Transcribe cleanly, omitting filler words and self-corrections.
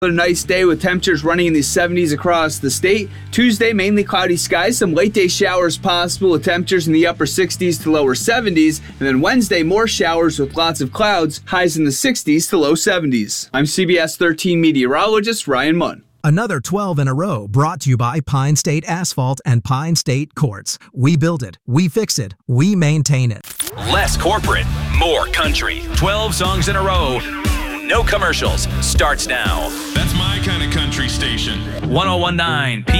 A nice day with temperatures running in the 70s across the state. Tuesday, mainly cloudy skies, some late day showers possible with temperatures in the upper 60s to lower 70s. And then Wednesday, more showers with lots of clouds, highs in the 60s to low 70s. I'm CBS 13 meteorologist Ryan Munn. Another 12 in a row brought to you by Pine State Asphalt and Pine State Quartz. We build it, we fix it, we maintain it. Less corporate, more country. 12 songs in a row. No commercials. Starts now. That's my kind of country station. 1019